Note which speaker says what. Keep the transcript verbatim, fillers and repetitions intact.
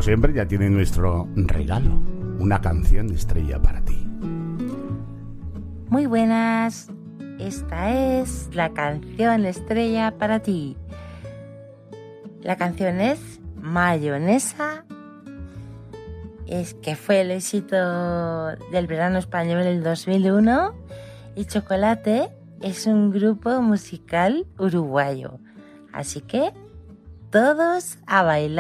Speaker 1: como siempre, ya tiene nuestro regalo, una canción estrella para ti.
Speaker 2: Muy buenas, esta es la canción estrella para ti. La canción es Mayonesa, es que fue el éxito del verano español del dos mil uno, y Chocolate es un grupo musical uruguayo. Así que todos a bailar.